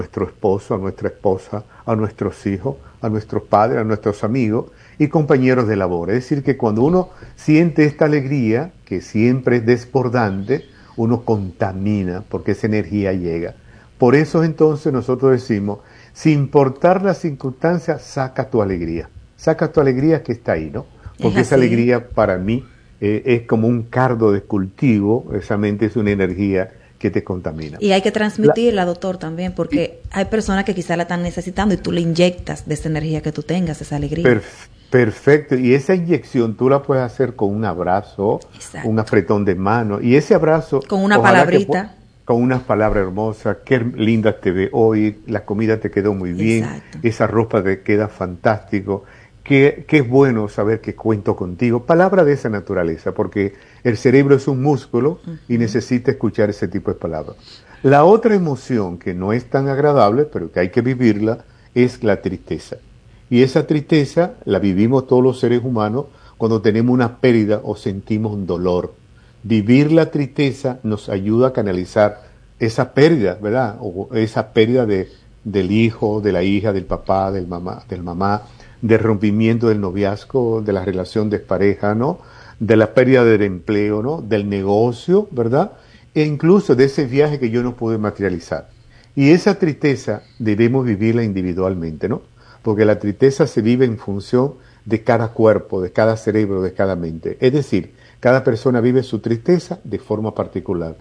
nuestro esposo, a nuestra esposa, a nuestros hijos, a nuestros padres, a nuestros amigos y compañeros de labor. Es decir, que cuando uno siente esta alegría, que siempre es desbordante, uno contamina porque esa energía llega. Por eso entonces nosotros decimos, sin importar las circunstancias, saca tu alegría. Saca tu alegría que está ahí, ¿no? Porque esa alegría para mí es como un cardo de cultivo, esa mente es una energía que te contamina. Y hay que transmitirla, doctor, también, porque hay personas que quizás la están necesitando y tú le inyectas de esa energía que tú tengas, esa alegría. Perfecto, y esa inyección tú la puedes hacer con un abrazo, exacto, un apretón de mano, y ese abrazo... Con una palabrita. Con unas palabras hermosas, qué linda te ve hoy, la comida te quedó muy bien, exacto, esa ropa te queda fantástico, que es bueno saber que cuento contigo, palabras de esa naturaleza, porque el cerebro es un músculo y necesita escuchar ese tipo de palabras. La otra emoción que no es tan agradable, pero que hay que vivirla, es la tristeza. Y esa tristeza la vivimos todos los seres humanos cuando tenemos una pérdida o sentimos un dolor. Vivir la tristeza nos ayuda a canalizar esa pérdida, ¿verdad? O esa pérdida del hijo, de la hija, del papá, del mamá, del rompimiento del noviazgo, de la relación de pareja, ¿no? De la pérdida del empleo, ¿no? Del negocio, ¿verdad? E incluso de ese viaje que yo no pude materializar. Y esa tristeza debemos vivirla individualmente, ¿no? Porque la tristeza se vive en función de cada cuerpo, de cada cerebro, de cada mente. Es decir, cada persona vive su tristeza de forma particular.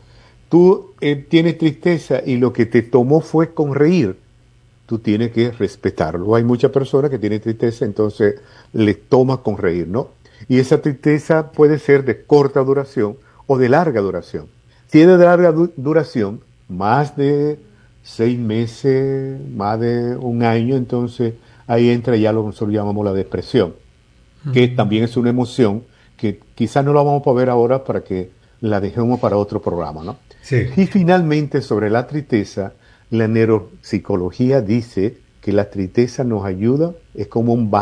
Tú tienes tristeza y lo que te tomó fue sonreír. Tú tienes que respetarlo. Hay muchas personas que tienen tristeza, entonces le toma con reír, ¿no? Y esa tristeza puede ser de corta duración o de larga duración. Si es de larga duración, más de 6 meses, más de un año, entonces ahí entra ya lo que nosotros llamamos la depresión, que también es una emoción que quizás no la vamos a poder ahora para que la dejemos para otro programa, ¿no? Sí. Y finalmente, sobre la tristeza, la neuropsicología dice que la tristeza nos ayuda, es como un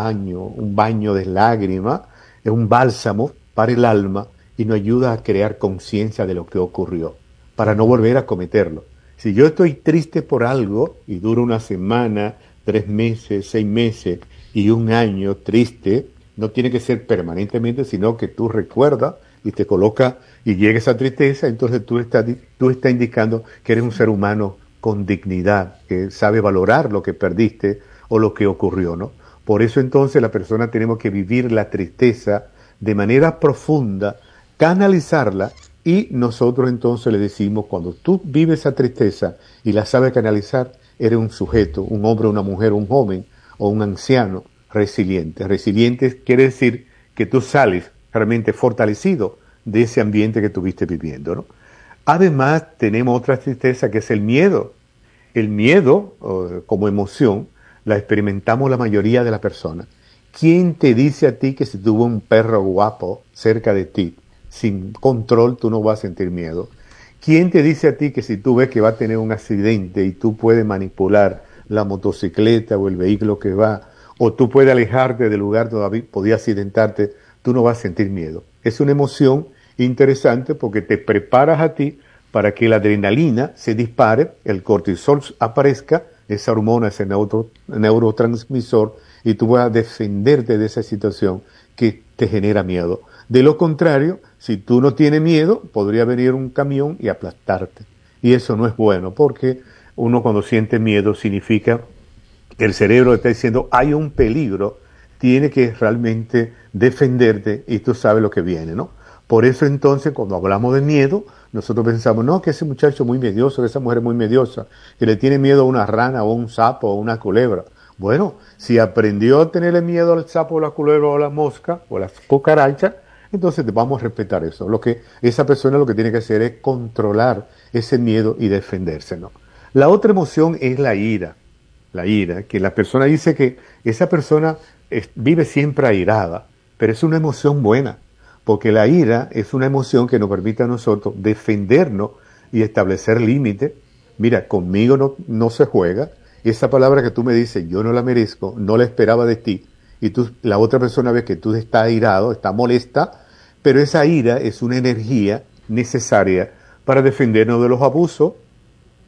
baño de lágrimas, es un bálsamo para el alma y nos ayuda a crear conciencia de lo que ocurrió, para no volver a cometerlo. Si yo estoy triste por algo y dura una semana, 3 meses, 6 meses y un año triste, no tiene que ser permanentemente, sino que tú recuerdas y te coloca y llega esa tristeza, entonces tú estás indicando que eres un ser humano con dignidad, que sabe valorar lo que perdiste o lo que ocurrió, ¿no? Por eso entonces la persona tenemos que vivir la tristeza de manera profunda, canalizarla, y nosotros entonces le decimos, cuando tú vives esa tristeza y la sabes canalizar, eres un sujeto, un hombre, una mujer, un joven o un anciano resiliente. Resiliente quiere decir que tú sales realmente fortalecido de ese ambiente que estuviste viviendo, ¿no? Además, tenemos otra tristeza que es el miedo. El miedo, como emoción, la experimentamos la mayoría de las personas. ¿Quién te dice a ti que si tuvo un perro guapo cerca de ti, sin control, tú no vas a sentir miedo? ¿Quién te dice a ti que si tú ves que va a tener un accidente y tú puedes manipular la motocicleta o el vehículo que va, o tú puedes alejarte del lugar donde podía accidentarte, tú no vas a sentir miedo? Es una emoción interesante porque te preparas a ti para que la adrenalina se dispare, el cortisol aparezca, esa hormona, ese neurotransmisor, y tú vas a defenderte de esa situación que te genera miedo. De lo contrario, si tú no tienes miedo, podría venir un camión y aplastarte. Y eso no es bueno, porque uno cuando siente miedo significa que el cerebro está diciendo, hay un peligro, tiene que realmente defenderte y tú sabes lo que viene, ¿no? Por eso entonces, cuando hablamos de miedo, nosotros pensamos, no, que ese muchacho es muy medioso, que esa mujer es muy mediosa, que le tiene miedo a una rana o a un sapo o a una culebra. Bueno, si aprendió a tenerle miedo al sapo o la culebra o a la mosca o a las cucarachas, entonces vamos a respetar eso. Esa persona lo que tiene que hacer es controlar ese miedo y defenderse, ¿no? La otra emoción es la ira. La ira, que la persona dice que esa persona vive siempre airada, pero es una emoción buena. Porque la ira es una emoción que nos permite a nosotros defendernos y establecer límites. Mira, conmigo no se juega. Esa palabra que tú me dices, yo no la merezco, no la esperaba de ti. Y la otra persona ve que tú estás airado, está molesta, pero esa ira es una energía necesaria para defendernos de los abusos,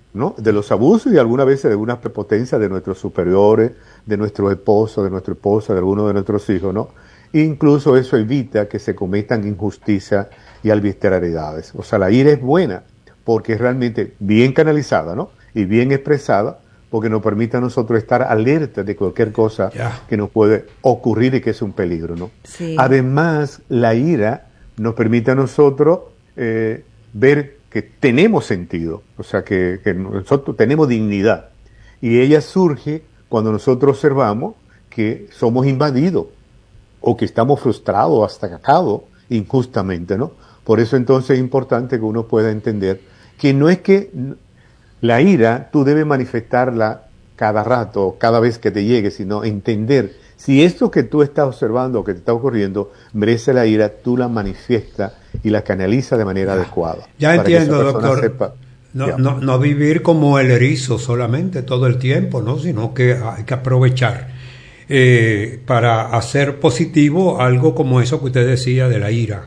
¿no? De los abusos y algunas veces de una prepotencia de nuestros superiores, de nuestro esposo, de nuestra esposa, de alguno de nuestros hijos, ¿no? E incluso eso evita que se cometan injusticias y arbitrariedades. O sea, la ira es buena porque es realmente bien canalizada, ¿no? Y bien expresada, porque nos permite a nosotros estar alerta de cualquier cosa que nos puede ocurrir y que es un peligro, ¿no? Sí. Además, la ira nos permite a nosotros ver que tenemos sentido, o sea, que nosotros tenemos dignidad. Y ella surge cuando nosotros observamos que somos invadidos o que estamos frustrados o atacados injustamente, ¿no? Por eso entonces es importante que uno pueda entender que no es que la ira tú debes manifestarla cada rato, cada vez que te llegue, sino entender si esto que tú estás observando o que te está ocurriendo merece la ira, tú la manifiestas y la canalizas de manera adecuada. Ya entiendo, doctor. No vivir como el erizo solamente todo el tiempo, ¿no? Sino que hay que aprovechar para hacer positivo algo como eso que usted decía de la ira.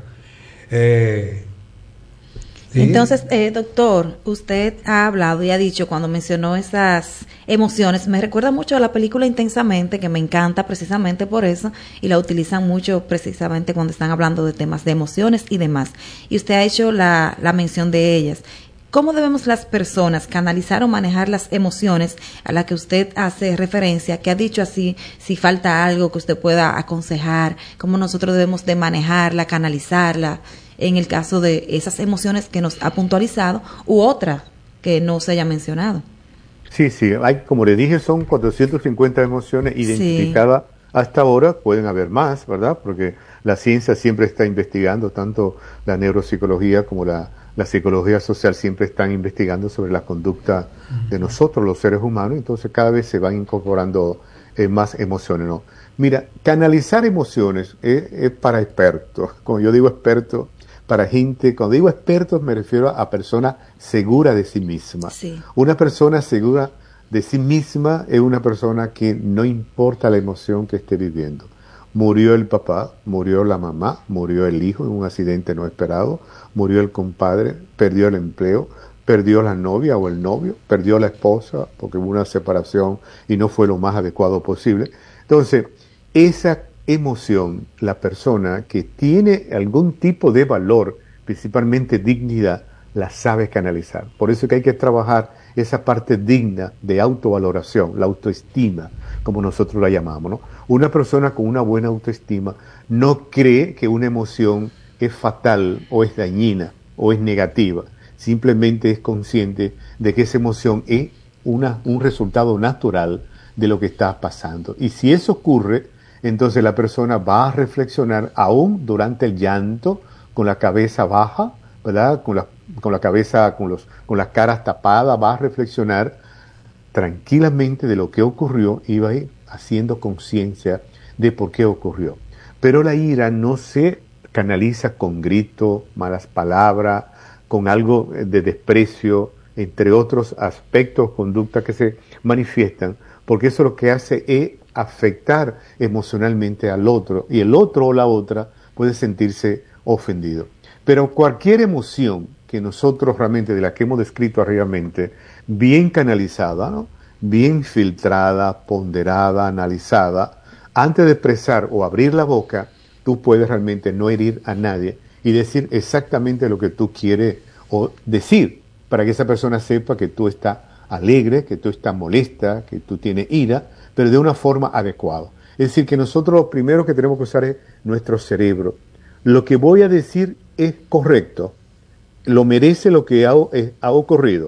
¿Sí? Entonces, doctor, usted ha hablado y ha dicho cuando mencionó esas emociones, me recuerda mucho a la película Intensamente, que me encanta precisamente por eso, y la utilizan mucho precisamente cuando están hablando de temas de emociones y demás. Y usted ha hecho la mención de ellas. ¿Cómo debemos las personas canalizar o manejar las emociones a las que usted hace referencia, que ha dicho así, si falta algo que usted pueda aconsejar, cómo nosotros debemos de manejarla, canalizarla, en el caso de esas emociones que nos ha puntualizado u otras que no se haya mencionado? Sí, hay, como le dije, son 450 emociones identificadas hasta ahora, pueden haber más, ¿verdad? Porque la ciencia siempre está investigando, tanto la neuropsicología como la psicología social siempre están investigando sobre la conducta de nosotros, los seres humanos, entonces cada vez se van incorporando más emociones, ¿no? Mira, canalizar emociones es para expertos. Como yo digo expertos, para gente, cuando digo expertos me refiero a personas seguras de sí misma. Sí. Una persona segura de sí misma es una persona que no importa la emoción que esté viviendo. Murió el papá, murió la mamá, murió el hijo en un accidente no esperado, murió el compadre, perdió el empleo, perdió la novia o el novio, perdió la esposa porque hubo una separación y no fue lo más adecuado posible. Entonces, esa emoción, la persona que tiene algún tipo de valor, principalmente dignidad, la sabe canalizar. Por eso es que hay que trabajar esa parte digna de autovaloración, la autoestima, como nosotros la llamamos, ¿no? Una persona con una buena autoestima no cree que una emoción es fatal o es dañina o es negativa. Simplemente es consciente de que esa emoción es un resultado natural de lo que está pasando. Y si eso ocurre, entonces la persona va a reflexionar aún durante el llanto, con la cabeza baja, ¿verdad? Con la cabeza, con las caras tapadas, va a reflexionar tranquilamente de lo que ocurrió y va a ir haciendo conciencia de por qué ocurrió. Pero la ira no se canaliza con gritos, malas palabras, con algo de desprecio, entre otros aspectos, conductas que se manifiestan, porque eso lo que hace es afectar emocionalmente al otro, y el otro o la otra puede sentirse ofendido. Pero cualquier emoción que nosotros realmente, de la que hemos descrito anteriormente, bien canalizada, ¿no? Bien filtrada, ponderada, analizada, antes de expresar o abrir la boca, tú puedes realmente no herir a nadie y decir exactamente lo que tú quieres o decir, para que esa persona sepa que tú estás alegre, que tú estás molesta, que tú tienes ira, pero de una forma adecuada. Es decir, que nosotros lo primero que tenemos que usar es nuestro cerebro. Lo que voy a decir es correcto, lo merece lo que ha ocurrido.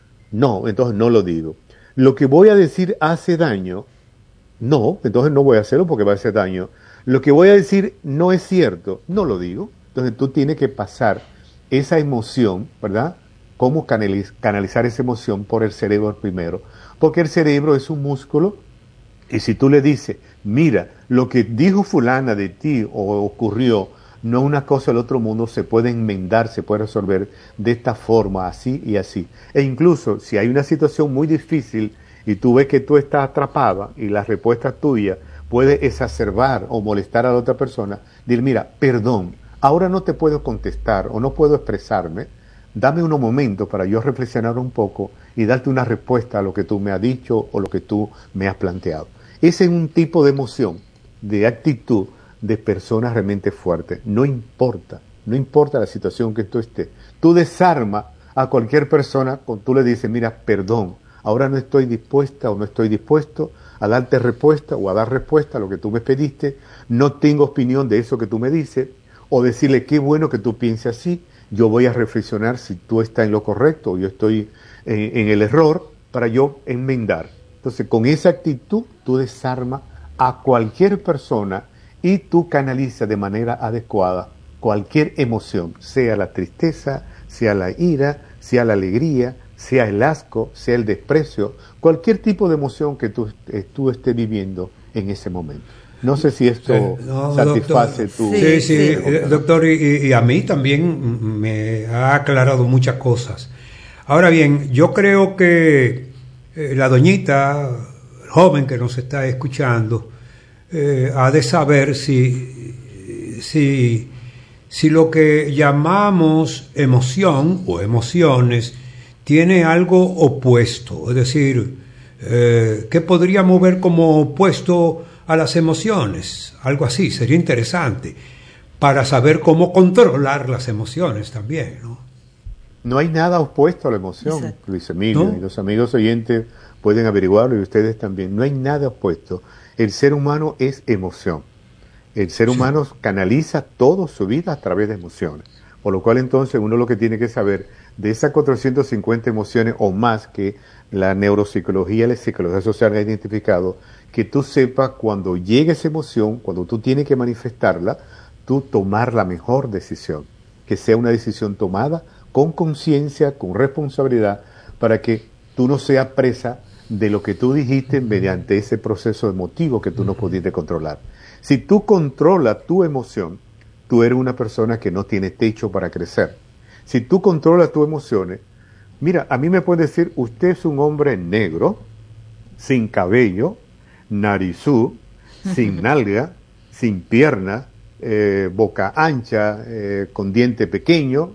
No, entonces no lo digo. Lo que voy a decir hace daño. No, entonces no voy a hacerlo porque va a hacer daño. Lo que voy a decir no es cierto. No lo digo. Entonces tú tienes que pasar esa emoción, ¿verdad? ¿Cómo canalizar esa emoción por el cerebro primero? Porque el cerebro es un músculo y si tú le dices, mira, lo que dijo fulana de ti o ocurrió, no es una cosa del otro mundo, se puede enmendar, se puede resolver de esta forma, así y así. E incluso si hay una situación muy difícil y tú ves que tú estás atrapada y la respuesta tuya puede exacerbar o molestar a la otra persona, dile, mira, perdón, ahora no te puedo contestar o no puedo expresarme, dame unos momentos para yo reflexionar un poco y darte una respuesta a lo que tú me has dicho o lo que tú me has planteado. Ese es un tipo de emoción, de actitud de personas realmente fuertes. No importa la situación que tú estés. Tú desarmas a cualquier persona cuando tú le dices, mira, perdón, ahora no estoy dispuesta o no estoy dispuesto a darte respuesta o a dar respuesta a lo que tú me pediste, no tengo opinión de eso que tú me dices, o decirle, qué bueno que tú pienses así, yo voy a reflexionar si tú estás en lo correcto o yo estoy en el error para yo enmendar. Entonces, con esa actitud, tú desarmas a cualquier persona y tú canalizas de manera adecuada cualquier emoción, sea la tristeza, sea la ira, sea la alegría, sea el asco, sea el desprecio, cualquier tipo de emoción que tú estés viviendo en ese momento. No sé si esto satisface tu... Sí, doctor, y a mí también me ha aclarado muchas cosas. Ahora bien, yo creo que la doñita, el joven que nos está escuchando, ha de saber si lo que llamamos emoción o emociones tiene algo opuesto, es decir, ¿qué podríamos ver como opuesto a las emociones? Algo así, sería interesante, para saber cómo controlar las emociones también, ¿no? No hay nada opuesto a la emoción, exacto. Luis Emilio, ¿no? Y los amigos oyentes pueden averiguarlo y ustedes también. No hay nada opuesto. El ser humano es emoción. El ser humano canaliza toda su vida a través de emociones. Por lo cual entonces uno lo que tiene que saber de esas 450 emociones o más que la neuropsicología y la psicología social ha identificado, que tú sepas cuando llegue esa emoción, cuando tú tienes que manifestarla, tú tomar la mejor decisión. Que sea una decisión tomada con conciencia, con responsabilidad, para que tú no seas presa de lo que tú dijiste mediante ese proceso emotivo que tú no pudiste controlar. Si tú controlas tu emoción, tú eres una persona que no tiene techo para crecer. Si tú controlas tus emociones, mira, a mí me puede decir, usted es un hombre negro, sin cabello, narizú, sin nalga, sin pierna, boca ancha, con diente pequeño,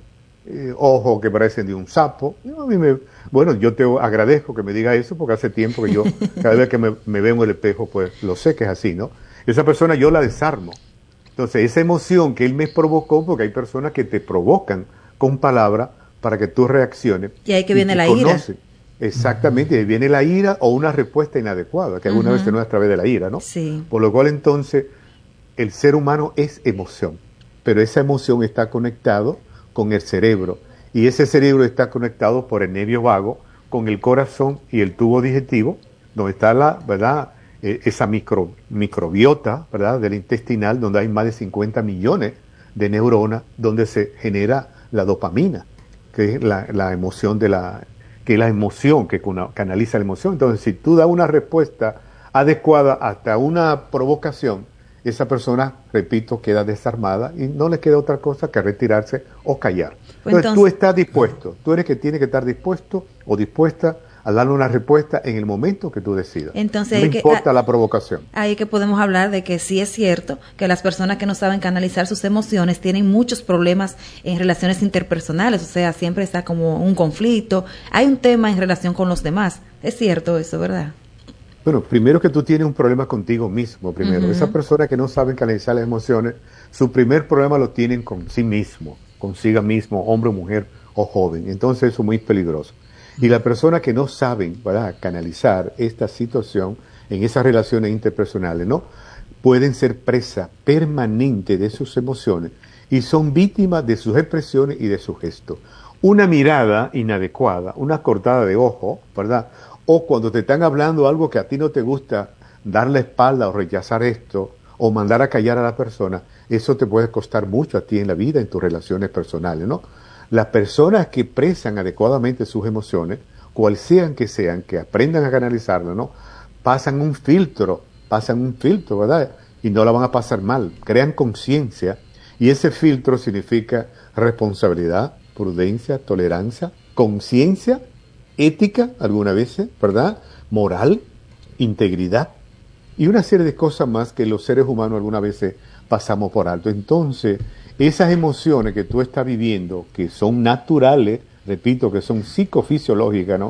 ojos que parecen de un sapo. Bueno, yo te agradezco que me diga eso, porque hace tiempo que yo, cada vez que me veo en el espejo, pues lo sé que es así, ¿no? Esa persona yo la desarmo. Entonces, esa emoción que él me provocó, porque hay personas que te provocan con palabras para que tú reacciones. Y ahí que viene la ira. Exactamente, ahí viene la ira o una respuesta inadecuada, que alguna vez no es a través de la ira, ¿no? Sí. Por lo cual, entonces, el ser humano es emoción, pero esa emoción está conectado con el cerebro, y ese cerebro está conectado por el nervio vago con el corazón y el tubo digestivo, donde está ¿verdad?, esa microbiota, ¿verdad?, del intestinal, donde hay más de 50 millones de neuronas, donde se genera la dopamina, que es la emoción que es la emoción que canaliza la emoción. Entonces, si tú das una respuesta adecuada hasta una provocación, esa persona, repito, queda desarmada y no le queda otra cosa que retirarse o callar. Entonces tú estás dispuesto, tú eres que tiene que estar dispuesto o dispuesta a darle una respuesta en el momento que tú decidas. Entonces, no importa la provocación. Ahí que podemos hablar de que sí es cierto que las personas que no saben canalizar sus emociones tienen muchos problemas en relaciones interpersonales, o sea, siempre está como un conflicto, hay un tema en relación con los demás. Es cierto eso, ¿verdad? Bueno, primero que tú tienes un problema contigo mismo, primero. Esas personas que no saben canalizar las emociones, su primer problema lo tienen con sí mismo, consigo mismo, hombre, mujer o joven. Entonces eso es muy peligroso. Y las personas que no saben, ¿verdad?, canalizar esta situación en esas relaciones interpersonales, ¿no?, pueden ser presa permanente de sus emociones y son víctimas de sus expresiones y de sus gestos. Una mirada inadecuada, una cortada de ojo, ¿verdad?, o cuando te están hablando algo que a ti no te gusta, dar la espalda o rechazar esto, o mandar a callar a la persona, eso te puede costar mucho a ti en la vida, en tus relaciones personales, ¿no? Las personas que expresan adecuadamente sus emociones, cual sean, que aprendan a canalizarlas, ¿no?, pasan un filtro, ¿verdad?, y no la van a pasar mal, crean conciencia, y ese filtro significa responsabilidad, prudencia, tolerancia, conciencia, ética, algunas veces, ¿verdad?, moral, integridad, y una serie de cosas más que los seres humanos algunas veces pasamos por alto. Entonces, esas emociones que tú estás viviendo, que son naturales, repito, que son psicofisiológicas, ¿no?,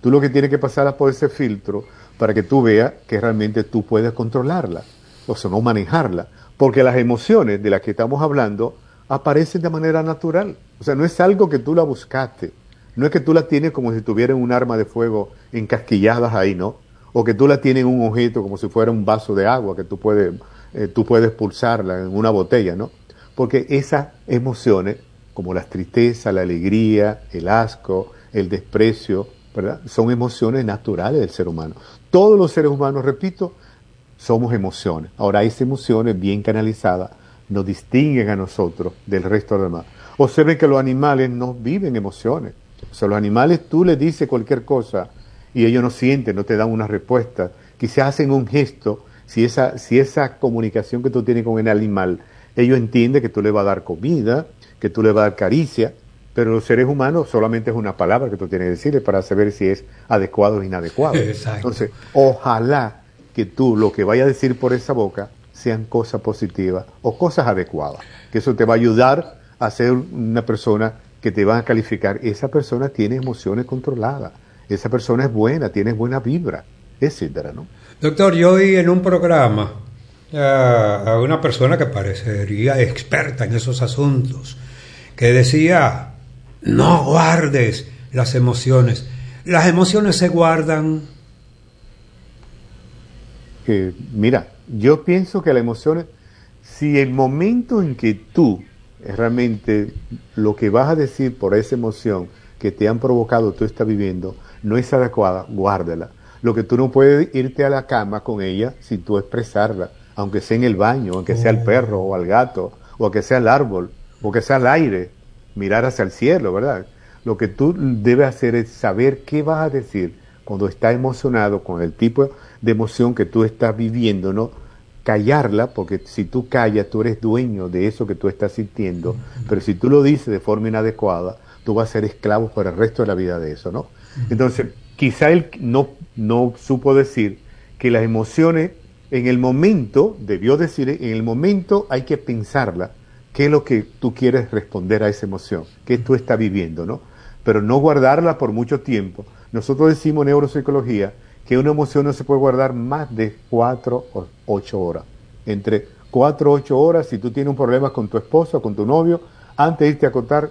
Tú lo que tienes que pasarla por ese filtro para que tú veas que realmente tú puedes controlarla, o sea, no manejarla. Porque las emociones de las que estamos hablando aparecen de manera natural. O sea, no es algo que tú la buscaste. No es que tú la tienes como si tuvieran un arma de fuego encasquilladas ahí, ¿no? O que tú la tienes en un objeto como si fuera un vaso de agua que tú puedes pulsarla en una botella, ¿no? Porque esas emociones, como la tristeza, la alegría, el asco, el desprecio, ¿verdad? Son emociones naturales del ser humano. Todos los seres humanos, repito, somos emociones. Ahora, esas emociones bien canalizadas nos distinguen a nosotros del resto de los demás. Observen que los animales no viven emociones. O sea, los animales tú les dices cualquier cosa y ellos no sienten, no te dan una respuesta. Quizás hacen un gesto, si esa comunicación que tú tienes con el animal, ellos entienden que tú le vas a dar comida, que tú le vas a dar caricia, pero los seres humanos solamente es una palabra que tú tienes que decirle para saber si es adecuado o inadecuado. Exacto. Entonces, ojalá que tú lo que vayas a decir por esa boca sean cosas positivas o cosas adecuadas, que eso te va a ayudar a ser una persona que te va a calificar. Esa persona tiene emociones controladas, esa persona es buena, tiene buena vibra, etcétera, ¿no? Doctor, yo oí en un programa a una persona que parecería experta en esos asuntos, que decía: no guardes las emociones se guardan. Mira, yo pienso que las emociones, si el momento en que tú realmente lo que vas a decir por esa emoción que te han provocado, tú estás viviendo, no es adecuada, guárdala. Lo que tú no puedes irte a la cama con ella sin tú expresarla, aunque sea en el baño, aunque sea el perro o al gato, o aunque sea el árbol, o que sea el aire, mirar hacia el cielo, ¿verdad? Lo que tú debes hacer es saber qué vas a decir cuando estás emocionado con el tipo de emoción que tú estás viviendo, ¿no? Callarla, porque si tú callas, tú eres dueño de eso que tú estás sintiendo, pero si tú lo dices de forma inadecuada, tú vas a ser esclavo por el resto de la vida de eso, ¿no? Entonces, quizá él no supo decir que las emociones, en el momento, debió decir, en el momento hay que pensarla, qué es lo que tú quieres responder a esa emoción, qué tú estás viviendo, ¿no? Pero no guardarla por mucho tiempo. Nosotros decimos en neuropsicología que una emoción no se puede guardar más de 4 o 8 horas. Entre 4 o 8 horas, si tú tienes un problema con tu esposo o con tu novio, antes de irte a acostar,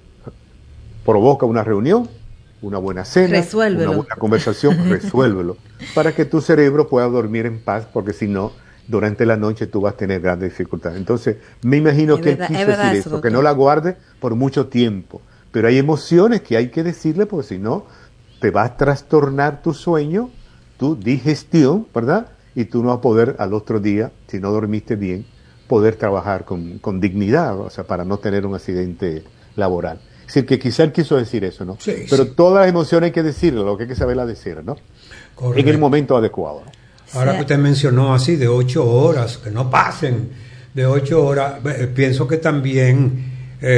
provoca una reunión, una buena cena, resuélvelo. Una buena conversación, resuélvelo, para que tu cerebro pueda dormir en paz, porque si no, durante la noche tú vas a tener grandes dificultades. Entonces, me imagino que él quiso decir eso, que no la guarde por mucho tiempo. Pero hay emociones que hay que decirle, porque si no, te va a trastornar tu sueño, tu digestión, ¿verdad? Y tú no vas a poder al otro día, si no dormiste bien, poder trabajar con dignidad, o sea, para no tener un accidente laboral. Es decir, que quizá él quiso decir eso, ¿no? Sí, pero sí. Todas las emociones hay que decirlo, lo que hay que saberla decir, ¿no? Correcto. En el momento adecuado, ¿no? Ahora que usted mencionó así de 8 horas, que no pasen de 8 horas, pienso que también,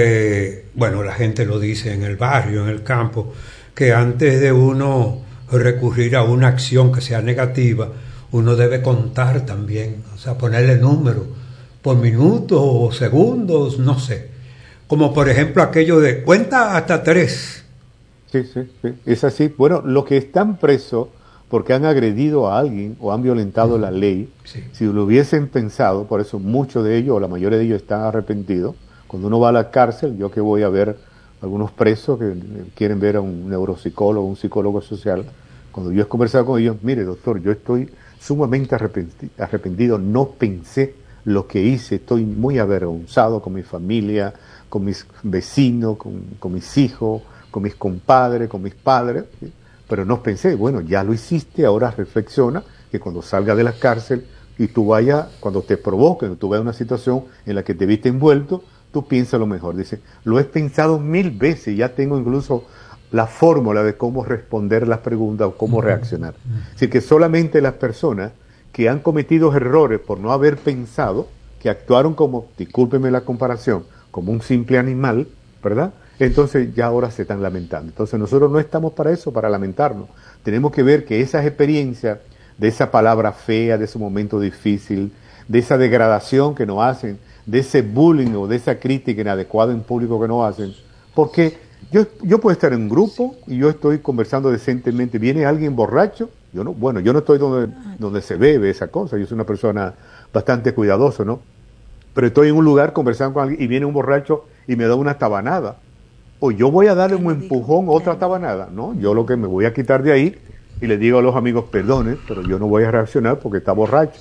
bueno, la gente lo dice en el barrio, en el campo, que antes de uno recurrir a una acción que sea negativa, uno debe contar también, o sea, ponerle número por minutos o segundos, no sé. Como por ejemplo aquello de cuenta hasta 3. Sí, es así. Bueno, los que están presos porque han agredido a alguien o han violentado la ley, sí. Si lo hubiesen pensado, por eso muchos de ellos, o la mayoría de ellos están arrepentidos. Cuando uno va a la cárcel, yo que voy a ver algunos presos que quieren ver a un neuropsicólogo, un psicólogo social, cuando yo he conversado con ellos, mire doctor, yo estoy sumamente arrepentido, no pensé lo que hice, estoy muy avergonzado con mi familia, con mis vecinos, con mis hijos, con mis compadres, con mis padres, ¿sí? Pero no pensé, bueno, ya lo hiciste, ahora reflexiona que cuando salga de la cárcel y tú vayas, cuando te provoquen, tú veas una situación en la que te viste envuelto, tú piensas lo mejor. Dice, lo he pensado 1000 veces, ya tengo incluso la fórmula de cómo responder las preguntas o cómo reaccionar. Así que solamente las personas que han cometido errores por no haber pensado, que actuaron como, discúlpeme la comparación, como un simple animal, ¿verdad? Entonces ya ahora se están lamentando. Entonces nosotros no estamos para eso, para lamentarnos. Tenemos que ver que esas experiencias de esa palabra fea, de ese momento difícil, de esa degradación que nos hacen, de ese bullying o de esa crítica inadecuada en público que nos hacen, porque Yo puedo estar en un grupo y yo estoy conversando decentemente. Viene alguien borracho. Yo no estoy donde se bebe esa cosa. Yo soy una persona bastante cuidadosa, ¿no? Pero estoy en un lugar conversando con alguien y viene un borracho y me da una tabanada. O yo voy a darle un empujón a otra tabanada. No, yo lo que me voy a quitar de ahí y le digo a los amigos, perdone, pero yo no voy a reaccionar porque está borracho.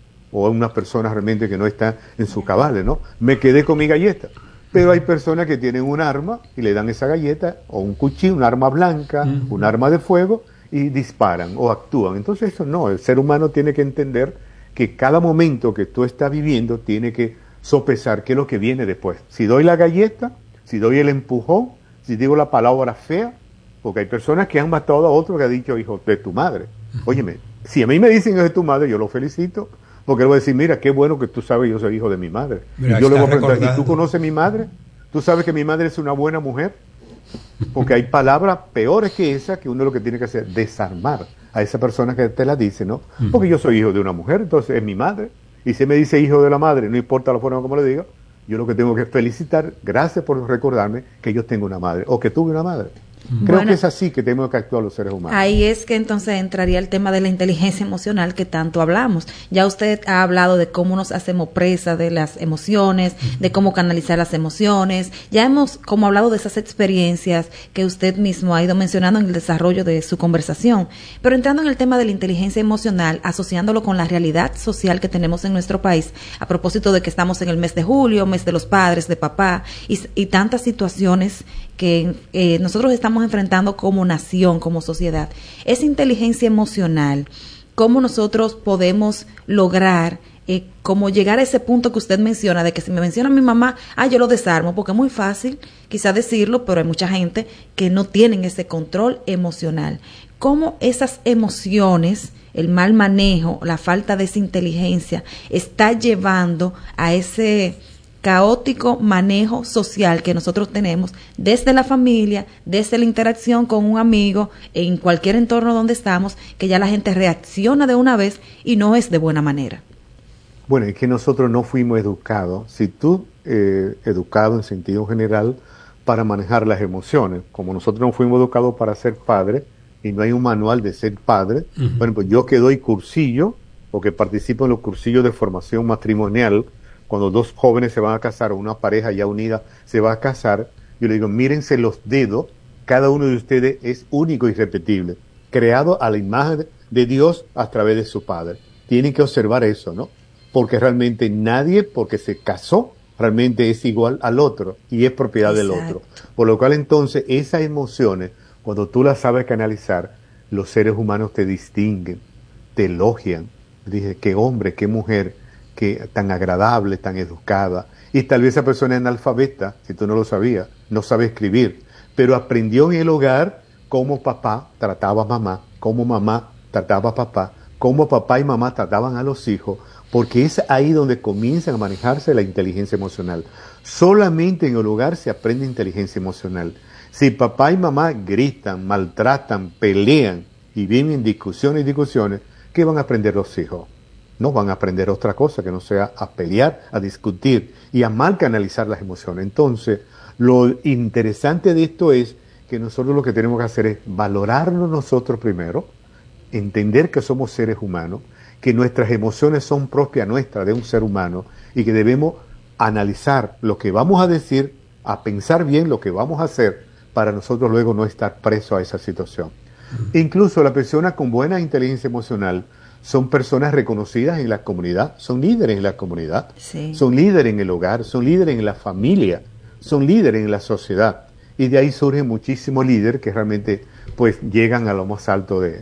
O una persona realmente que no está en sus cabales, ¿no? Me quedé con mi galleta. Pero hay personas que tienen un arma y le dan esa galleta, o un cuchillo, un arma blanca, un arma de fuego, y disparan o actúan. Entonces eso no, el ser humano tiene que entender que cada momento que tú estás viviendo tiene que sopesar qué es lo que viene después. Si doy la galleta, si doy el empujón, si digo la palabra fea, porque hay personas que han matado a otro que ha dicho hijo de tu madre. Óyeme, si a mí me dicen hijo de tu madre, yo lo felicito, porque le voy a decir, mira, qué bueno que tú sabes yo soy hijo de mi madre. Mira, y yo le voy a preguntar, ¿y tú conoces a mi madre? ¿Tú sabes que mi madre es una buena mujer? Porque hay palabras peores que esa que uno lo que tiene que hacer es desarmar a esa persona que te la dice, ¿no? Porque yo soy hijo de una mujer, entonces es mi madre. Y si me dice hijo de la madre, no importa la forma como le diga, yo lo que tengo que felicitar, gracias por recordarme que yo tengo una madre, o que tuve una madre. Creo que es así que tenemos que actuar los seres humanos. Ahí es que entonces entraría el tema de la inteligencia emocional que tanto hablamos. Ya usted ha hablado de cómo nos hacemos presa de las emociones, de cómo canalizar las emociones. Ya hemos como hablado de esas experiencias que usted mismo ha ido mencionando en el desarrollo de su conversación. Pero entrando en el tema de la inteligencia emocional, asociándolo con la realidad social que tenemos en nuestro país, a propósito de que estamos en el mes de julio, mes de los padres, de papá, y tantas situaciones que nosotros estamos enfrentando como nación, como sociedad. Esa inteligencia emocional, ¿cómo nosotros podemos lograr como llegar a ese punto que usted menciona, de que si me menciona mi mamá, yo lo desarmo, porque es muy fácil quizá decirlo, pero hay mucha gente que no tienen ese control emocional. ¿Cómo esas emociones, el mal manejo, la falta de esa inteligencia está llevando a ese caótico manejo social que nosotros tenemos desde la familia, desde la interacción con un amigo, en cualquier entorno donde estamos, que ya la gente reacciona de una vez y no es de buena manera? Bueno, es que nosotros no fuimos educados, si tú educado en sentido general para manejar las emociones, como nosotros no fuimos educados para ser padres y no hay un manual de ser padre, bueno, pues yo que doy cursillo, porque participo en los cursillos de formación matrimonial, cuando dos jóvenes se van a casar o una pareja ya unida se va a casar, yo le digo, mírense los dedos, cada uno de ustedes es único y irrepetible, creado a la imagen de Dios a través de su Padre. Tienen que observar eso, ¿no? Porque realmente nadie, porque se casó, realmente es igual al otro y es propiedad del otro. Por lo cual entonces esas emociones, cuando tú las sabes canalizar, los seres humanos te distinguen, te elogian. Dije, qué hombre, qué mujer, que tan agradable, tan educada, y tal vez esa persona es analfabeta, si tú no lo sabías, no sabe escribir, pero aprendió en el hogar cómo papá trataba a mamá, cómo mamá trataba a papá, cómo papá y mamá trataban a los hijos, porque es ahí donde comienzan a manejarse la inteligencia emocional. Solamente en el hogar se aprende inteligencia emocional. Si papá y mamá gritan, maltratan, pelean y viven en discusiones, ¿qué van a aprender los hijos? No van a aprender otra cosa que no sea a pelear, a discutir y a mal canalizar las emociones. Entonces, lo interesante de esto es que nosotros lo que tenemos que hacer es valorarnos nosotros primero, entender que somos seres humanos, que nuestras emociones son propias nuestras de un ser humano y que debemos analizar lo que vamos a decir, a pensar bien lo que vamos a hacer para nosotros luego no estar presos a esa situación. Incluso las personas con buena inteligencia emocional son personas reconocidas en la comunidad, son líderes en la comunidad, son líderes en el hogar, son líderes en la familia, son líderes en la sociedad. Y de ahí surgen muchísimos líderes que realmente pues llegan a lo más alto de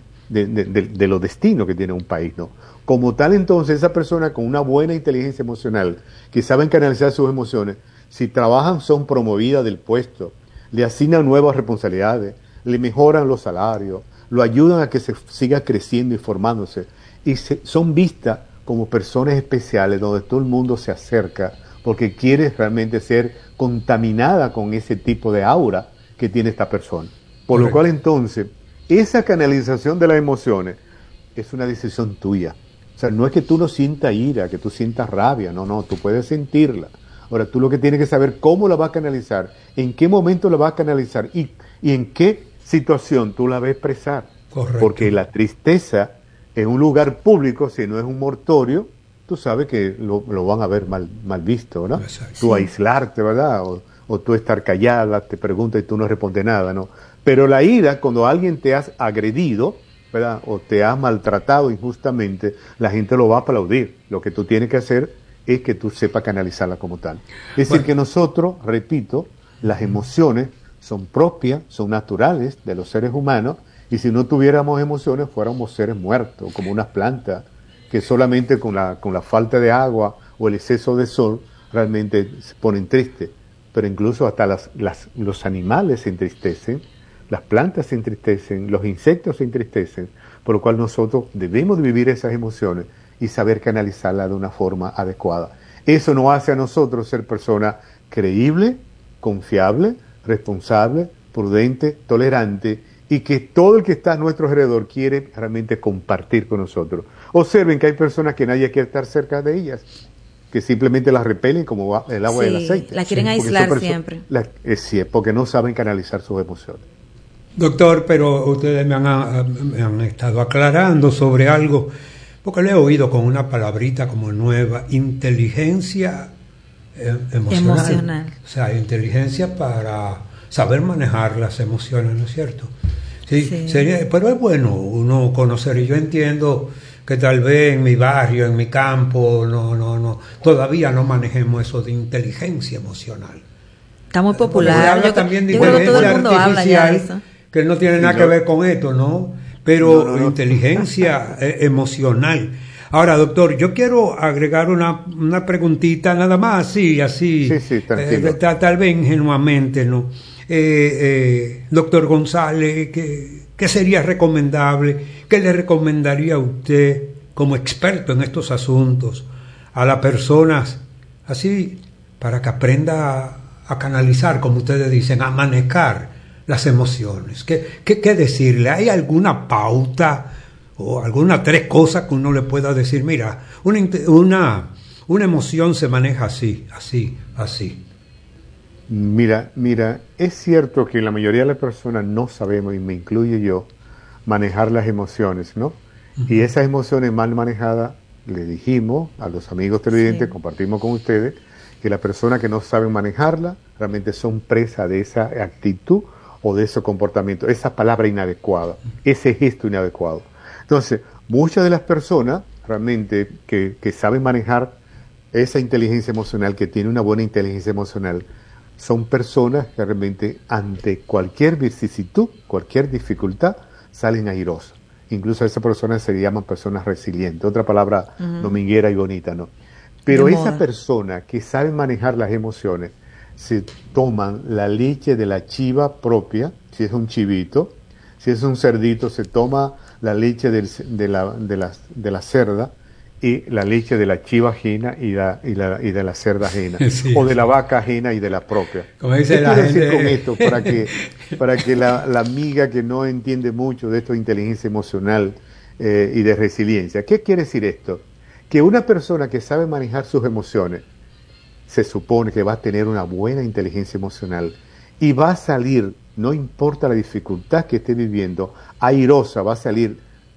los destinos que tiene un país, ¿no? Como tal, entonces, esa persona con una buena inteligencia emocional, que saben canalizar sus emociones, si trabajan son promovidas del puesto, le asignan nuevas responsabilidades, le mejoran los salarios, lo ayudan a que se siga creciendo y formándose, y son vistas como personas especiales donde todo el mundo se acerca porque quiere realmente ser contaminada con ese tipo de aura que tiene esta persona. Por lo cual entonces, esa canalización de las emociones es una decisión tuya. O sea, no es que tú no sientas ira, que tú sientas rabia, no, tú puedes sentirla. Ahora, tú lo que tienes que saber cómo la vas a canalizar, en qué momento la vas a canalizar y en qué situación tú la vas a expresar. Correcto. Porque la tristeza en un lugar público, si no es un mortorio, tú sabes que lo van a ver mal visto, ¿no? Exacto. Tú aislarte, ¿verdad? O tú estar callada, te pregunta y tú no respondes nada, ¿no? Pero la ira, cuando alguien te has agredido, ¿verdad? O te has maltratado injustamente, la gente lo va a aplaudir. Lo que tú tienes que hacer es que tú sepas canalizarla como tal. Es decir, que nosotros, repito, las emociones son propias, son naturales de los seres humanos, y si no tuviéramos emociones fuéramos seres muertos, como unas plantas, que solamente con la falta de agua o el exceso de sol realmente se ponen tristes. Pero incluso hasta los animales se entristecen, las plantas se entristecen, los insectos se entristecen, por lo cual nosotros debemos de vivir esas emociones y saber canalizarlas de una forma adecuada. Eso nos hace a nosotros ser personas creíbles, confiables, responsables, prudentes, tolerantes, y que todo el que está a nuestro alrededor quiere realmente compartir con nosotros. Observen que hay personas que nadie quiere estar cerca de ellas, que simplemente las repelen como el agua del aceite. La quieren aislar siempre. Sí, porque no saben canalizar sus emociones. Doctor, pero ustedes me han estado aclarando sobre algo, porque le he oído con una palabrita como nueva, inteligencia emocional. O sea, inteligencia para saber manejar las emociones, ¿no es cierto? Sí. Pero es bueno uno conocer, y yo entiendo que tal vez en mi barrio, en mi campo, todavía no manejemos eso de inteligencia emocional. Está muy popular. Yo también de inteligencia artificial, que no tiene nada que ver con esto, ¿no? Pero inteligencia emocional. Ahora, doctor, yo quiero agregar una preguntita nada más, así, tranquilo. Tal vez ingenuamente, ¿no? Doctor González, ¿qué sería recomendable? ¿Qué le recomendaría a usted como experto en estos asuntos a las personas así para que aprenda a canalizar, como ustedes dicen, a manejar las emociones? ¿Qué decirle? ¿Hay alguna pauta o alguna 3 cosas que uno le pueda decir? Mira, una emoción se maneja así? Mira, es cierto que la mayoría de las personas no sabemos, y me incluyo yo, manejar las emociones, ¿no? Uh-huh. Y esas emociones mal manejadas, le dijimos a los amigos televidentes, compartimos con ustedes, que las personas que no saben manejarla realmente son presa de esa actitud o de ese comportamiento, esa palabra inadecuada, ese gesto inadecuado. Entonces, muchas de las personas realmente que saben manejar esa inteligencia emocional, que tiene una buena inteligencia emocional, son personas que realmente ante cualquier vicisitud, cualquier dificultad, salen airosas. Incluso esas personas se llaman personas resilientes, otra palabra dominguera y bonita, ¿no? Pero esa persona que sabe manejar las emociones, se toman la leche de la chiva propia, si es un chivito, si es un cerdito, se toma la leche de la cerda y la leche de la chiva ajena y de la cerda ajena, o de la vaca ajena y de la propia. Como dice la gente. Decir con esto para que la amiga que no entiende mucho de esto de inteligencia emocional y de resiliencia, ¿qué quiere decir esto? Que una persona que sabe manejar sus emociones se supone que va a tener una buena inteligencia emocional y va a salir, no importa la dificultad que esté viviendo, airosa, va a salir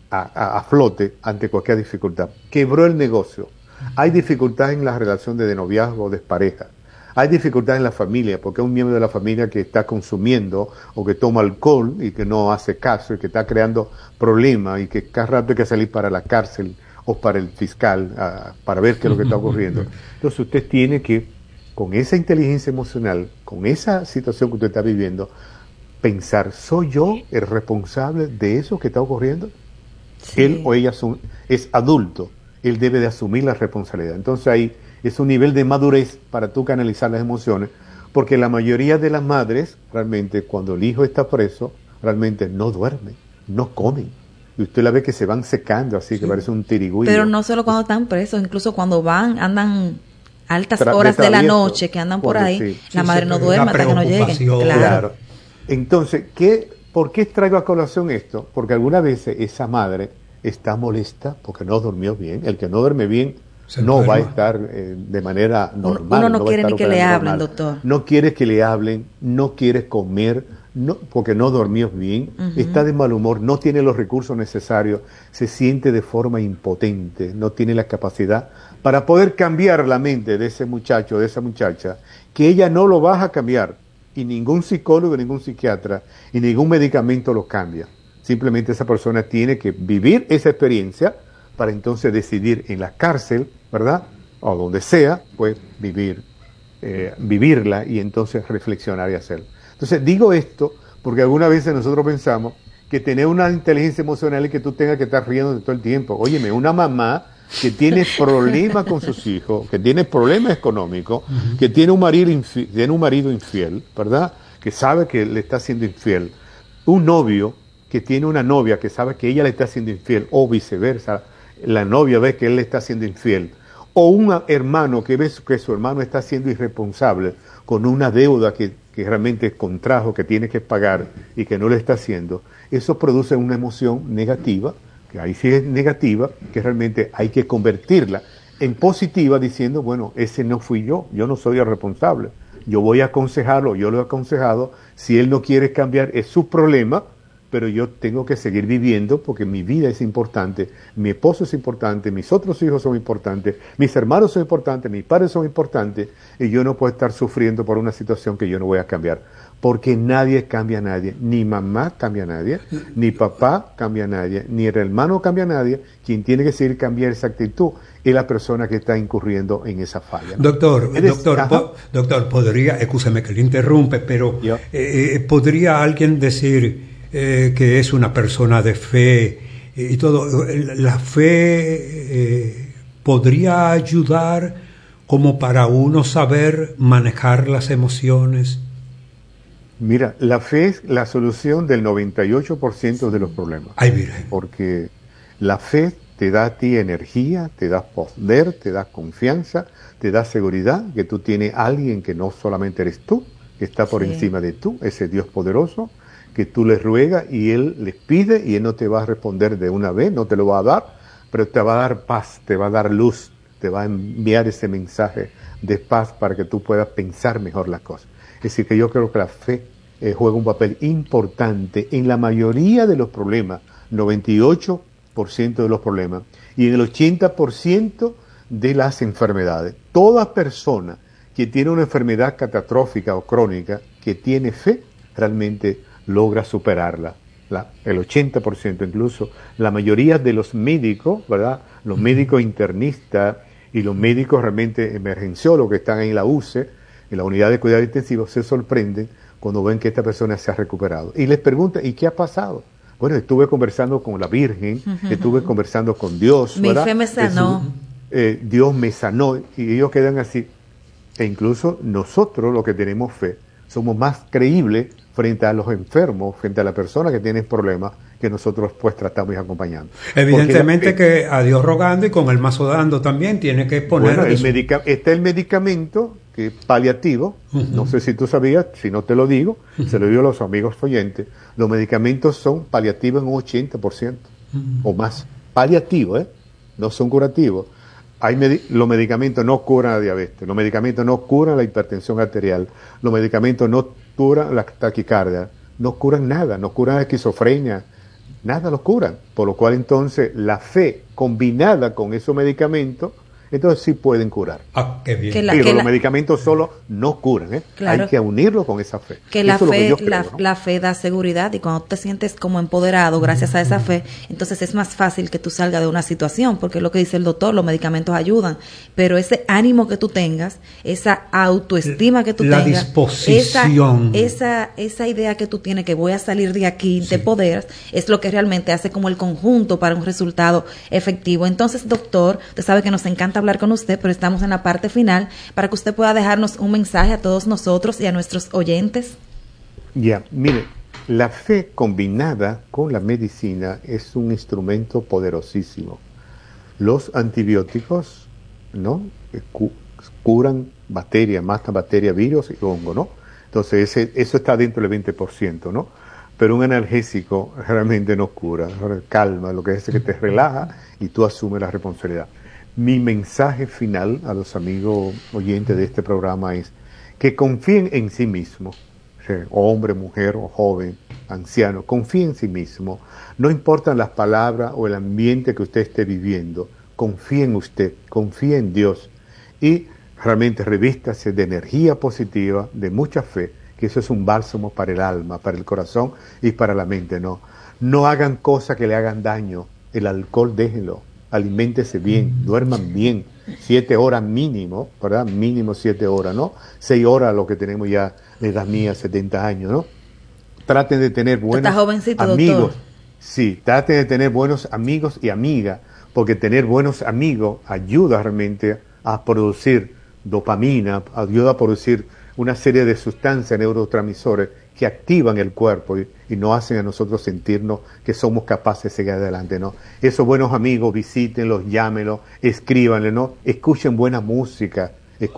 a flote ante cualquier dificultad. Quebró el negocio. Hay dificultad en la relación de noviazgo o de pareja. Hay dificultad en la familia, porque hay un miembro de la familia que está consumiendo o que toma alcohol y que no hace caso y que está creando problemas y que cada rato hay que salir para la cárcel o para el fiscal para ver qué es lo que está ocurriendo. Entonces usted tiene que, con esa inteligencia emocional, con esa situación que usted está viviendo, pensar, ¿soy yo el responsable de eso que está ocurriendo? Sí. Él o ella es adulto, él debe de asumir la responsabilidad. Entonces ahí es un nivel de madurez para tú canalizar las emociones, porque la mayoría de las madres, realmente, cuando el hijo está preso, realmente no duermen, no comen. Y usted la ve que se van secando así, que parece un tirigüillo. Pero no solo cuando están presos, incluso cuando andan altas horas de la noche, que andan por ahí, la madre no duerme hasta que no lleguen. Claro. Entonces, ¿por qué traigo a colación esto? Porque algunas veces esa madre está molesta porque no durmió bien. El que no duerme bien no va a estar de manera normal. Uno no quiere ni que le hablen, doctor. No quiere que le hablen, no quiere comer, porque no dormió bien, está de mal humor, no tiene los recursos necesarios, se siente de forma impotente, no tiene la capacidad para poder cambiar la mente de ese muchacho, de esa muchacha, que ella no lo va a cambiar, y ningún psicólogo, ningún psiquiatra, y ningún medicamento lo cambia. Simplemente esa persona tiene que vivir esa experiencia para entonces decidir en la cárcel, ¿verdad? O donde sea, pues vivirla y entonces reflexionar y hacerlo. Entonces digo esto porque algunas veces nosotros pensamos que tener una inteligencia emocional es que tú tengas que estar riendo todo el tiempo. Óyeme, una mamá que tiene problemas con sus hijos, que tiene problemas económicos, que tiene un marido infiel, ¿verdad? Que sabe que le está siendo infiel. Un novio que tiene una novia que sabe que ella le está siendo infiel, o viceversa, la novia ve que él le está siendo infiel. O un hermano que ve que su hermano está siendo irresponsable con una deuda que realmente contrajo, que tiene que pagar y que no le está haciendo. Eso produce una emoción negativa, que ahí sí es negativa, que realmente hay que convertirla en positiva diciendo, bueno, ese no fui yo no soy el responsable. Yo voy a aconsejarlo, yo lo he aconsejado, si él no quiere cambiar es su problema, pero yo tengo que seguir viviendo porque mi vida es importante, mi esposo es importante, mis otros hijos son importantes, mis hermanos son importantes, mis padres son importantes, y yo no puedo estar sufriendo por una situación que yo no voy a cambiar, porque nadie cambia a nadie, ni mamá cambia a nadie, ni papá cambia a nadie, ni el hermano cambia a nadie. Quien tiene que seguir cambiar esa actitud es la persona que está incurriendo en esa falla, ¿no? Doctor, podría, excúseme que le interrumpe, pero ¿podría alguien decir que es una persona de fe y todo? La fe podría ayudar como para uno saber manejar las emociones. Mira, la fe es la solución del 98% de los problemas. Ay, mire. Porque la fe te da a ti energía, te da poder, te da confianza, te da seguridad, que tú tienes a alguien que no solamente eres tú, que está por encima de tú, ese Dios poderoso, que tú le ruegas y Él les pide y Él no te va a responder de una vez, no te lo va a dar, pero te va a dar paz, te va a dar luz, te va a enviar ese mensaje de paz para que tú puedas pensar mejor las cosas. Es decir, que yo creo que la fe juega un papel importante en la mayoría de los problemas, 98% de los problemas, y en el 80% de las enfermedades. Toda persona que tiene una enfermedad catastrófica o crónica, que tiene fe, realmente logra superarla. El 80% incluso. La mayoría de los médicos, ¿verdad? Los médicos internistas y los médicos realmente emergenciólogos que están en la UCE, en la unidad de cuidado intensivo, se sorprenden cuando ven que esta persona se ha recuperado. Y les preguntan, ¿y qué ha pasado? Bueno, estuve conversando con la Virgen, estuve conversando con Dios, ¿verdad? Mi fe me sanó. Dios me sanó, y ellos quedan así. E incluso nosotros, los que tenemos fe, somos más creíbles frente a los enfermos, frente a la persona que tiene problemas, que nosotros pues tratamos y acompañando. Evidentemente que a Dios rogando y con el mazo dando también tiene que poner... Bueno, está el medicamento que es paliativo, no sé si tú sabías, si no te lo digo, se lo digo a los amigos oyentes, los medicamentos son paliativos en un 80% o más, paliativos, no son curativos. Los medicamentos no curan la diabetes, los medicamentos no curan la hipertensión arterial, los medicamentos no curan la taquicardia, no curan nada, no curan la esquizofrenia, nada los curan. Por lo cual entonces la fe combinada con esos medicamentos, entonces sí pueden curar. Ah, qué bien. Pero los medicamentos solo no curan, Claro. Hay que unirlo con esa fe. Que la fe da seguridad, y cuando te sientes como empoderado gracias a esa fe, entonces es más fácil que tú salgas de una situación, porque es lo que dice el doctor, los medicamentos ayudan, pero ese ánimo que tú tengas, esa autoestima que tú tengas, disposición, esa idea que tú tienes que voy a salir de aquí, te empoderas, es lo que realmente hace como el conjunto para un resultado efectivo. Entonces, doctor, usted sabe que nos encanta hablar con usted, pero estamos en la parte final para que usted pueda dejarnos un mensaje a todos nosotros y a nuestros oyentes. Mire, la fe combinada con la medicina es un instrumento poderosísimo. Los antibióticos, ¿no? Curan bacterias, matan bacterias, virus y hongo, ¿no? Entonces eso está dentro del 20%, ¿no? Pero un analgésico realmente no cura, calma, lo que es que te relaja y tú asumes la responsabilidad. Mi mensaje final a los amigos oyentes de este programa es que confíen en sí mismos, hombre, mujer o joven, anciano, confíen en sí mismo. No importan las palabras o el ambiente que usted esté viviendo, confíe en usted, confíe en Dios y realmente revístase de energía positiva, de mucha fe, que eso es un bálsamo para el alma, para el corazón y para la mente. No hagan cosas que le hagan daño. El alcohol déjenlo, aliméntese bien, duerman bien, 7 horas mínimo, ¿verdad? Mínimo 7 horas, ¿no? 6 horas lo que tenemos ya de edad mía, 70 años, ¿no? Traten de tener buenos amigos. Doctor. Sí, traten de tener buenos amigos y amigas, porque tener buenos amigos ayuda realmente a producir dopamina, ayuda a producir una serie de sustancias neurotransmisores que activan el cuerpo y nos hacen a nosotros sentirnos que somos capaces de seguir adelante, ¿no? Esos buenos amigos, visítenlos, llámenlos, escríbanle, ¿no? Escuchen buena música,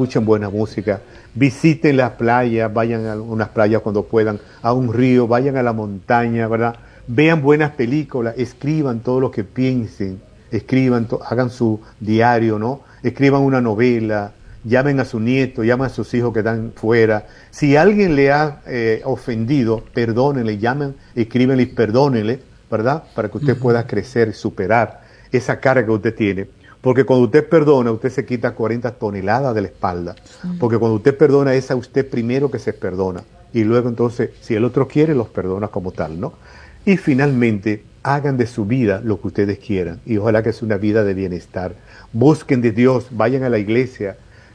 visiten las playas, vayan a unas playas cuando puedan, a un río, vayan a la montaña, ¿verdad? Vean buenas películas, escriban todo lo que piensen, hagan su diario, ¿no? Escriban una novela, llamen a su nieto, llamen a sus hijos que están fuera. Si alguien le ha ofendido, perdónenle, llamen, escríbenle y perdónenle, ¿verdad? Para que usted pueda crecer y superar esa carga que usted tiene. Porque cuando usted perdona, usted se quita 40 toneladas de la espalda. Porque cuando usted perdona, es a usted primero que se perdona. Y luego entonces, si el otro quiere, los perdona como tal, ¿no? Y finalmente, hagan de su vida lo que ustedes quieran. Y ojalá que sea una vida de bienestar. Busquen de Dios, vayan a la iglesia,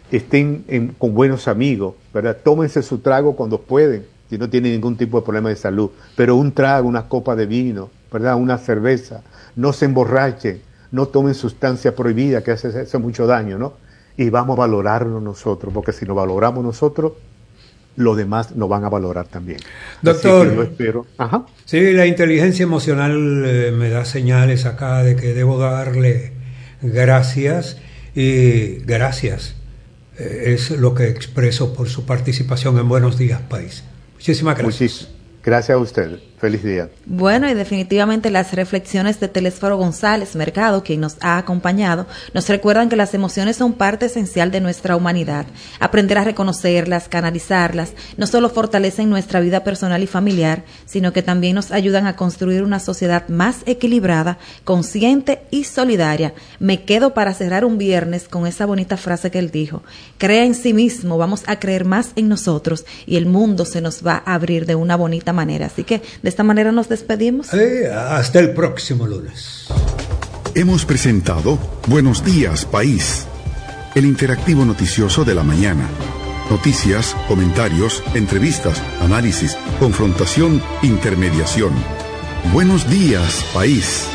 estén con buenos amigos, ¿verdad? Tómense su trago cuando pueden, si no tienen ningún tipo de problema de salud. Pero un trago, una copa de vino, ¿verdad? Una cerveza. No se emborrachen, no tomen sustancia prohibida que hace mucho daño, ¿no? Y vamos a valorarnos nosotros, porque si nos valoramos nosotros, los demás nos van a valorar también. Doctor, yo espero. Ajá. Sí, la inteligencia emocional me da señales acá de que debo darle gracias y gracias. Es lo que expreso por su participación en Buenos Días, País. Muchísimas gracias. Gracias a usted. Feliz día. Bueno, y definitivamente las reflexiones de Telésforo González Mercado, quien nos ha acompañado, nos recuerdan que las emociones son parte esencial de nuestra humanidad. Aprender a reconocerlas, canalizarlas, no solo fortalecen nuestra vida personal y familiar, sino que también nos ayudan a construir una sociedad más equilibrada, consciente y solidaria. Me quedo para cerrar un viernes con esa bonita frase que él dijo: crea en sí mismo, vamos a creer más en nosotros y el mundo se nos va a abrir de una bonita manera. Así que de esta manera nos despedimos. Hasta el próximo lunes. Hemos presentado Buenos Días, País, el interactivo noticioso de la mañana. Noticias, comentarios, entrevistas, análisis, confrontación, intermediación. Buenos Días, País.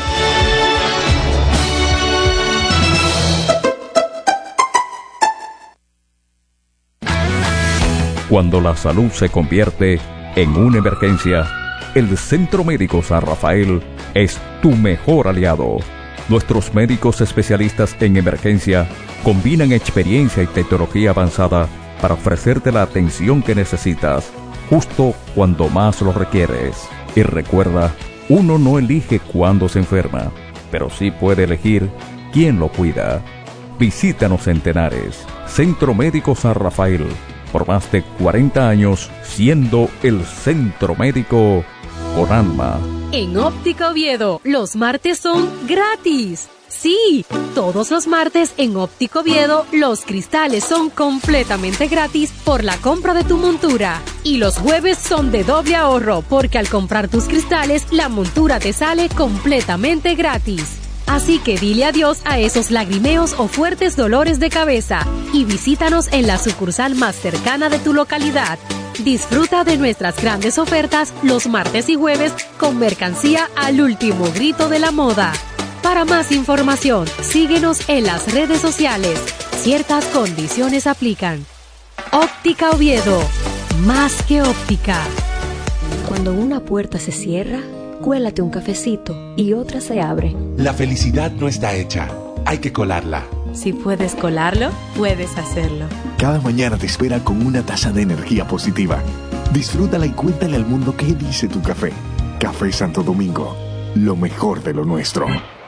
Cuando la salud se convierte en una emergencia, el Centro Médico San Rafael es tu mejor aliado. Nuestros médicos especialistas en emergencia combinan experiencia y tecnología avanzada para ofrecerte la atención que necesitas, justo cuando más lo requieres. Y recuerda, uno no elige cuándo se enferma, pero sí puede elegir quién lo cuida. Visítanos en Tenares, Centro Médico San Rafael, por más de 40 años siendo el centro médico con alma. En Óptica Oviedo, los martes son gratis. Sí, todos los martes en Óptica Oviedo, los cristales son completamente gratis por la compra de tu montura. Y los jueves son de doble ahorro, porque al comprar tus cristales, la montura te sale completamente gratis. Así que dile adiós a esos lagrimeos o fuertes dolores de cabeza y visítanos en la sucursal más cercana de tu localidad. Disfruta de nuestras grandes ofertas los martes y jueves con mercancía al último grito de la moda. Para más información, síguenos en las redes sociales. Ciertas condiciones aplican. Óptica Oviedo, más que óptica. Cuando una puerta se cierra, cuélate un cafecito y otra se abre. La felicidad no está hecha, hay que colarla. Si puedes colarlo, puedes hacerlo. Cada mañana te espera con una taza de energía positiva. Disfrútala y cuéntale al mundo qué dice tu café. Café Santo Domingo, lo mejor de lo nuestro.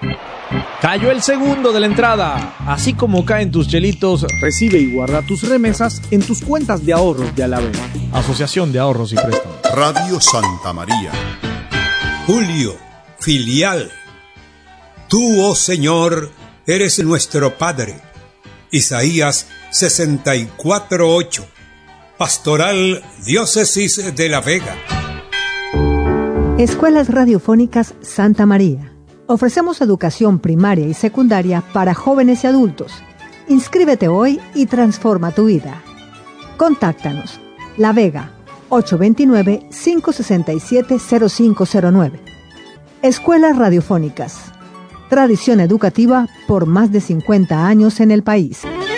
Cayó el segundo de la entrada. Así como caen tus chelitos, recibe y guarda tus remesas en tus cuentas de ahorros de Alavés. Asociación de Ahorros y Préstamos. Radio Santa María. Julio, filial. Tú, oh Señor, eres nuestro Padre. Isaías 64:8. Pastoral Diócesis de La Vega. Escuelas Radiofónicas Santa María. Ofrecemos educación primaria y secundaria para jóvenes y adultos. Inscríbete hoy y transforma tu vida. Contáctanos. La Vega, 829-567-0509. Escuelas Radiofónicas. Tradición educativa por más de 50 años en el país.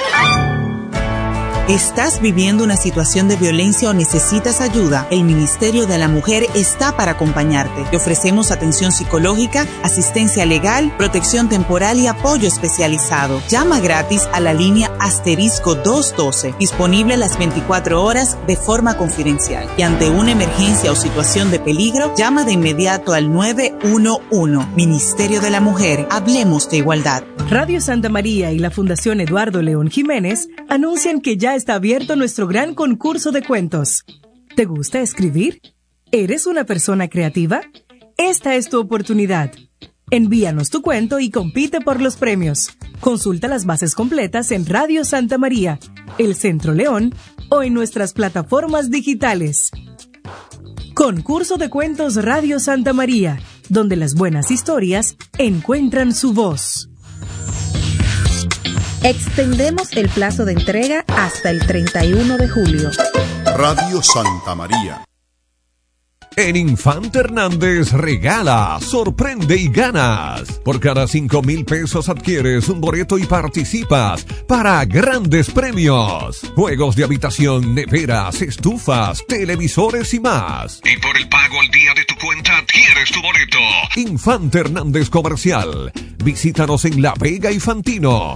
¿Estás viviendo una situación de violencia o necesitas ayuda? El Ministerio de la Mujer está para acompañarte. Te ofrecemos atención psicológica, asistencia legal, protección temporal y apoyo especializado. Llama gratis a la línea *212, disponible las 24 horas de forma confidencial. Y ante una emergencia o situación de peligro, llama de inmediato al 911. Ministerio de la Mujer, hablemos de igualdad. Radio Santa María y la Fundación Eduardo León Jiménez anuncian que ya está abierto nuestro gran concurso de cuentos. ¿Te gusta escribir? ¿Eres una persona creativa? Esta es tu oportunidad. Envíanos tu cuento y compite por los premios. Consulta las bases completas en Radio Santa María, El Centro León o en nuestras plataformas digitales. Concurso de Cuentos Radio Santa María, donde las buenas historias encuentran su voz. Extendemos el plazo de entrega hasta el 31 de julio. Radio Santa María. En Infante Hernández regala, sorprende y ganas. Por cada 5,000 pesos adquieres un boleto y participas para grandes premios. Juegos de habitación, neveras, estufas, televisores y más. Y por el pago al día de tu cuenta adquieres tu boleto. Infante Hernández Comercial. Visítanos en La Vega y Fantino.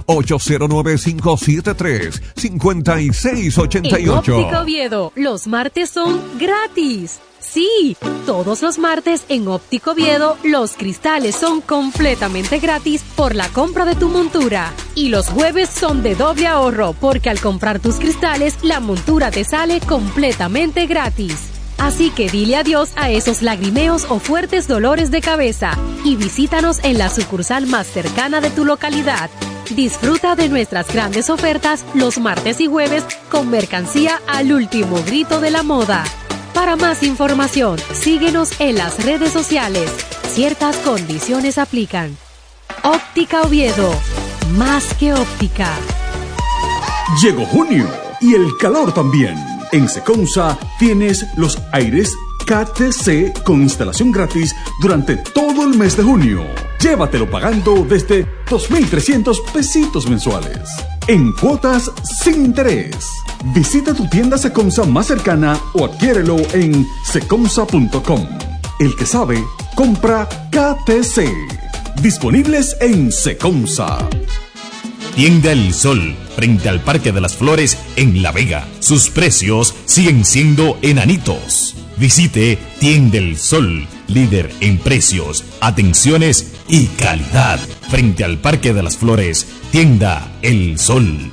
809-573-5688. En Óptica Oviedo, los martes son gratis. Sí, todos los martes en Óptico Oviedo los cristales son completamente gratis por la compra de tu montura. Y los jueves son de doble ahorro porque al comprar tus cristales la montura te sale completamente gratis. Así que dile adiós a esos lagrimeos o fuertes dolores de cabeza y visítanos en la sucursal más cercana de tu localidad. Disfruta de nuestras grandes ofertas los martes y jueves con mercancía al último grito de la moda. Para más información, síguenos en las redes sociales. Ciertas condiciones aplican. Óptica Oviedo, más que óptica. Llegó junio y el calor también. En Secomsa tienes los aires KTC con instalación gratis durante todo el mes de junio. Llévatelo pagando desde 2,300 pesitos mensuales. En cuotas sin interés. Visita tu tienda Secomsa más cercana o adquiérelo en secomsa.com. El que sabe, compra KTC. Disponibles en Secomsa. Tienda El Sol, frente al Parque de las Flores en La Vega. Sus precios siguen siendo enanitos. Visite Tienda El Sol, líder en precios, atenciones y calidad. Frente al Parque de las Flores, Tienda El Sol.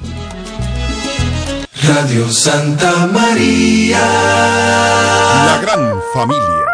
Radio Santa María. La gran familia.